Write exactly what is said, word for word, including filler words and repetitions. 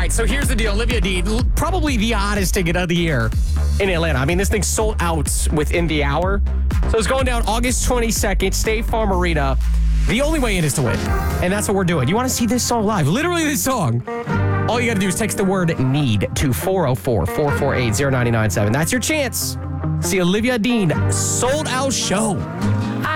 right, so here's the deal. Olivia Dean, l- probably the hottest ticket of the year in Atlanta. I mean, this thing sold out within the hour. So it's going down August twenty-second, State Farm Arena. The only way in is to win. And that's what we're doing. You want to see this song live? Literally this song. All you got to do is text the word NEED to four oh four, four four eight, oh nine nine seven. That's your chance. See Olivia Dean sold out show